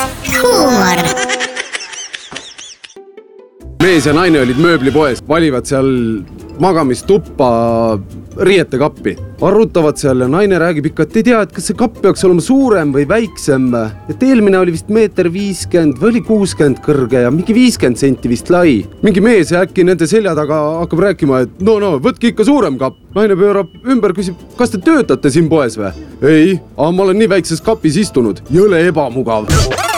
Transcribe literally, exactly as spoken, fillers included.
huumor. Mees ja naine olid mööblipoes, valivad seal magamistuppa riietekappi. Arutavad seal ja naine räägib ikka, et ei tea, et kas see kapp peaks olema suurem või väiksem. Et eelmine oli vist meeter viiskümmend või oli kuuskümmend kõrge ja mingi viiskümmend senti vist lai. Mingi mees ja äkki nende selja taga hakkab rääkima, et no, no, võtke ikka suurem kapp. Naine pöörab ümber, küsib, kas te töötate siin poes või? Ei, aga ma olen nii väikses kapis istunud. Jõle ebamugav.